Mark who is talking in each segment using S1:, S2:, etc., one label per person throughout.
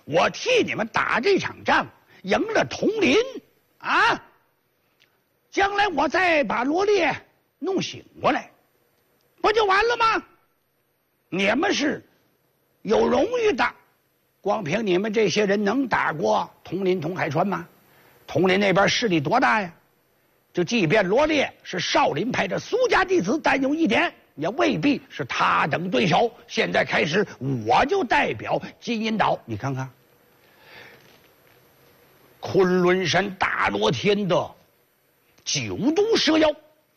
S1: 我替你们打这场仗，赢了统领啊！将来我再把罗烈弄醒过来，不就完了吗？你们是有荣誉的，光凭你们这些人能打过统领统海川吗？统领那边势力多大呀？就即便罗烈是少林派的苏家弟子，但有一点也未必是他等对手。现在开始，我就代表金银岛，你看看，昆仑山大罗天的9毒蛇妖，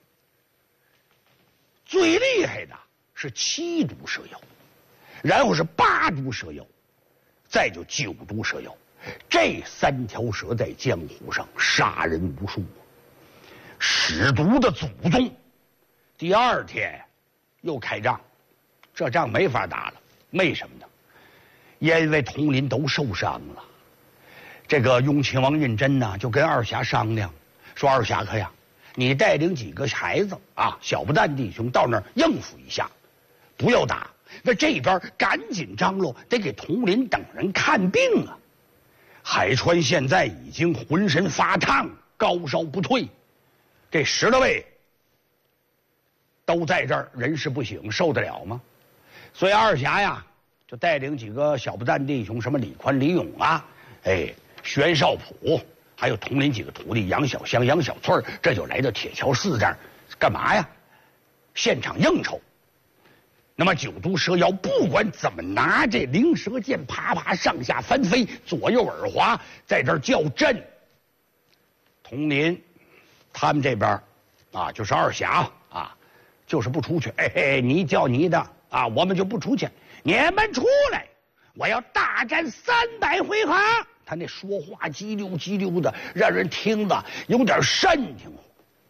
S1: 最厉害的是7毒蛇妖，然后是8毒蛇妖，再就9毒蛇妖。这3条蛇在江湖上杀人无数，使毒的祖宗。第2天又开仗，这仗没法打了。为什么呢？因为统领都受伤了。这个雍亲王胤禛呢，就跟二侠商量，说二侠客呀，你带领几个孩子啊，小不蛋弟兄到那儿应付一下，不要打。那这边赶紧张罗，得给统领等人看病啊。海川现在已经浑身发烫，高烧不退，这10多位都在这儿，人事不省，受得了吗？所以二侠呀，就带领几个小不蛋弟兄，什么李宽、李勇啊，玄少普，还有统领几个徒弟杨小香、杨小翠，这就来到铁桥寺这儿，干嘛呀？现场应酬。那么9毒蛇妖不管怎么拿这灵蛇剑，啪啪上下翻飞，左右耳滑，在这儿叫阵。统领他们这边啊，就是二侠啊，就是不出去。你叫你的啊，我们就不出去。你们出来，我要大战300回合。他那说话叽溜叽溜的，让人听得有点瘆挺乎。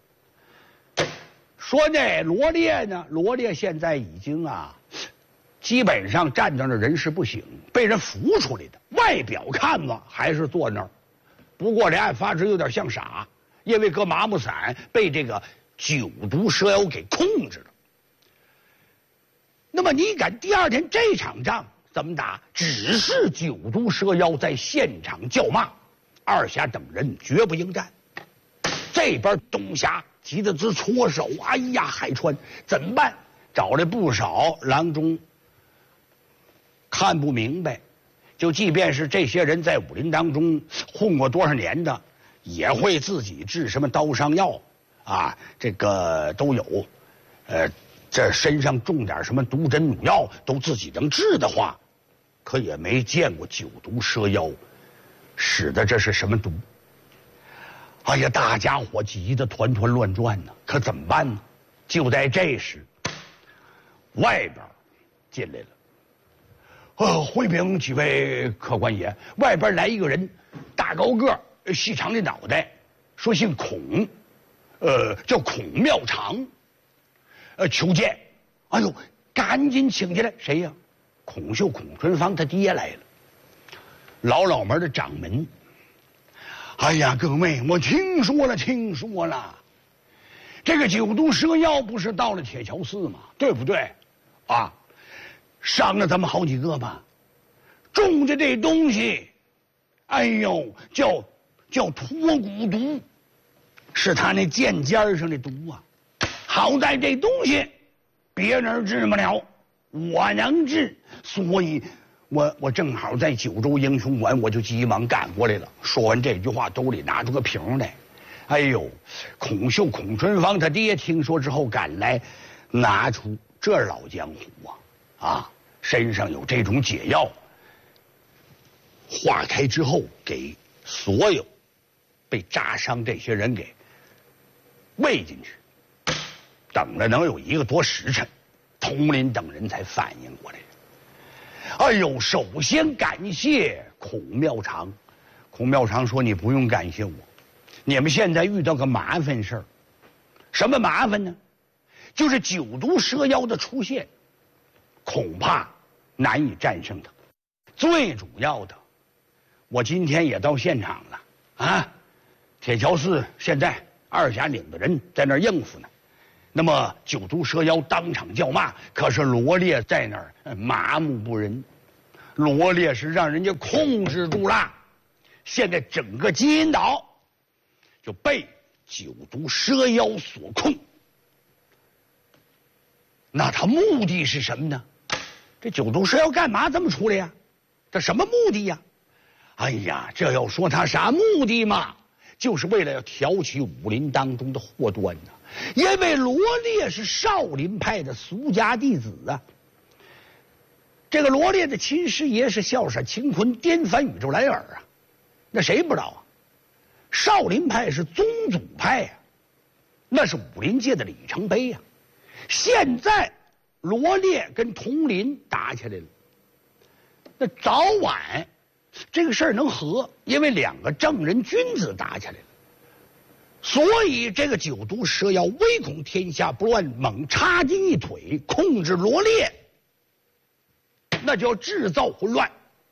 S1: 说这罗烈呢，罗烈现在已经基本上站在那人事不省，被人扶出来的。外表看吧还是坐那儿，不过这案发时有点像傻，因为搁麻木伞被这个9毒蛇妖给控制了。那么你敢第2天这场仗怎么打？只是9毒蛇妖在现场叫骂，二侠等人绝不应战。这边东侠急得直搓手，哎呀，海川怎么办？找来不少郎中，看不明白。就即便是这些人在武林当中混过多少年的，也会自己治什么刀伤药啊，这个都有。这身上中点什么毒针弩药，都自己能治的话，可也没见过9毒蛇妖使的这是什么毒。哎呀，大家伙急得团团乱转呢，可怎么办呢？就在这时，外边进来了。回禀几位客官爷，外边来一个人，大高个，细长的脑袋，说姓孔，叫孔妙长，求见。哎呦，赶紧请进来。谁呀？孔秀、孔春芳他爹来了，老门的掌门。哎呀，各位，我听说了，这个9毒蛇妖不是到了铁桥寺吗？对不对？啊，伤了咱们好几个吧。中的这东西，哎呦，叫脱骨毒，是他那剑尖上的毒啊。好在这东西别人治不了，我能治，所以我正好在九州英雄馆，我就急忙赶过来了。说完这句话，兜里拿出个瓶来。哎呦，孔秀、孔春芳他爹听说之后赶来，拿出这老江湖啊，身上有这种解药，化开之后给所有被扎伤这些人给喂进去。等了能有1个多时辰，统领等人才反应过来。哎呦，首先感谢孔妙长。孔妙长说：“你不用感谢我，你们现在遇到个麻烦事儿。什么麻烦呢？就是9毒蛇妖的出现，恐怕难以战胜它。最主要的，我今天也到现场了啊！铁桥寺现在二侠领的人在那儿应付呢。那么9毒蛇妖当场叫骂，可是罗烈在那儿麻木不仁。 罗烈是让人家控制住了，现在整个金银岛就被九毒蛇妖所控。那他目的是什么呢？这九毒蛇妖干嘛这么出来呀？这什么目的呀？哎呀，这要说他啥目的嘛，就是为了要挑起武林当中的祸端呢。因为罗烈是少林派的俗家弟子啊。这个罗烈的亲师爷是笑煞乾坤，颠翻宇宙来尔啊，那谁不知道啊？少林派是宗祖派啊，那是武林界的里程碑啊。现在罗烈跟佟林打起来了，那早晚这个事儿能和，因为两个正人君子打起来了，所以这个九毒蛇妖唯恐天下不乱，猛插进一腿控制罗烈，那就要制造混乱。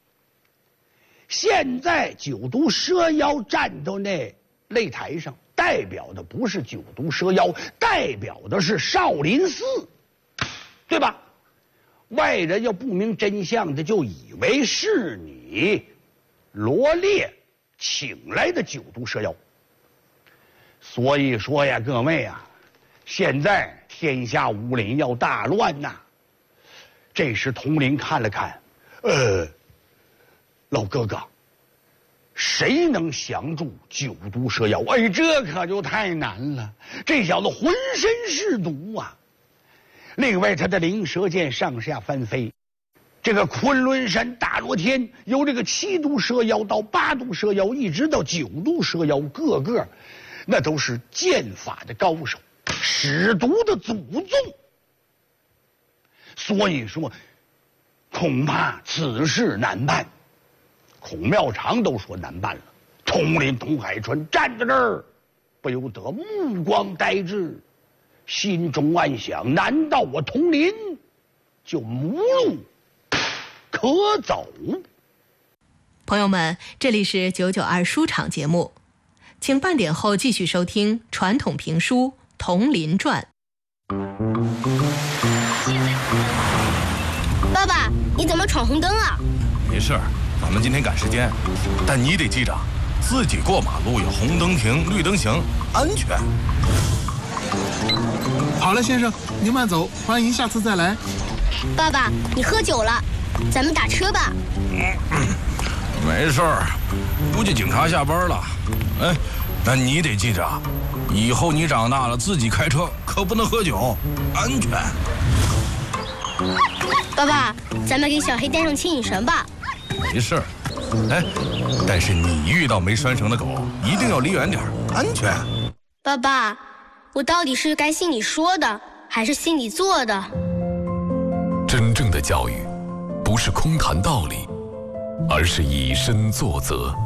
S1: 现在九毒蛇妖站到那擂台上，代表的不是九毒蛇妖，代表的是少林寺，对吧？外人要不明真相的，就以为是你罗烈请来的九毒蛇妖。所以说呀，各位啊，现在天下武林要大乱呐。这时佟林看了看，老哥哥，谁能降住九毒蛇妖？哎，这可就太难了，这小子浑身是毒啊。另外他的灵蛇剑上下翻飞，这个昆仑山大罗天由这个七毒蛇妖到八毒蛇妖，一直到九毒蛇妖，个个那都是剑法的高手，使毒的祖宗。所以说恐怕此事难办。孔妙长都说难办了，佟林、佟海川站在这儿，不由得目光呆滞，心中暗想：难道我佟林就无路可走？
S2: 朋友们，这里是992书场节目，请半点后继续收听传统评书《佟林传》。
S3: 爸爸，你怎么闯红灯啊？
S4: 没事，咱们今天赶时间，但你得记着，自己过马路要红灯停，绿灯行，安全。
S5: 好了，先生，您慢走，欢迎下次再来。
S3: 爸爸，你喝酒了，咱们打车吧。
S4: 没事儿，估计警察下班了。哎，那你得记着，以后你长大了自己开车可不能喝酒，安全。
S3: 爸爸，咱们给小黑带上牵引绳吧。
S4: 没事，哎，但是你遇到没拴绳的狗，一定要离远点，安全。
S3: 爸爸，我到底是该信你说的，还是信你做的？
S6: 真正的教育，不是空谈道理，而是以身作则。